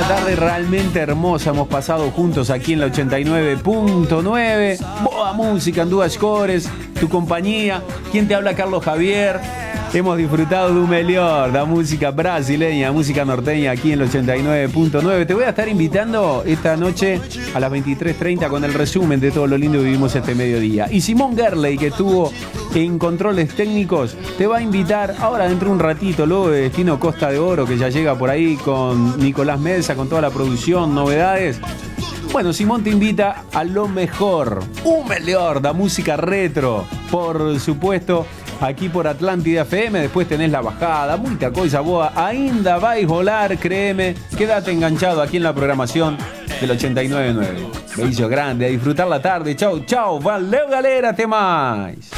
tarde realmente hermosa hemos pasado juntos aquí en la 89.9. Boa música, en Duas Cores, tu compañía. ¿Quién te habla? Carlos Javier. Hemos disfrutado de un melhor, la música brasileña, música norteña aquí en el 89.9. Te voy a estar invitando esta noche a las 23:30 con el resumen de todo lo lindo que vivimos este mediodía. Y Simón Gerley, que estuvo en controles técnicos, te va a invitar ahora dentro de un ratito, luego de Destino Costa de Oro, que ya llega por ahí con Nicolás Mesa, con toda la producción, novedades. Bueno, Simón te invita a lo mejor, un melhor, la música retro, por supuesto, aquí por Atlántida FM. Después tenés la bajada, muita coisa boa, ainda vais volar, créeme. Quédate enganchado aquí en la programación del 89.9. Beijo grande, a disfrutar la tarde. Chau, chau, valeu galera, até mais.